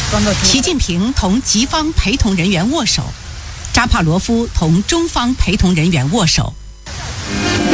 习近平同吉方陪同人员握手，扎帕罗夫同中方陪同人员握手。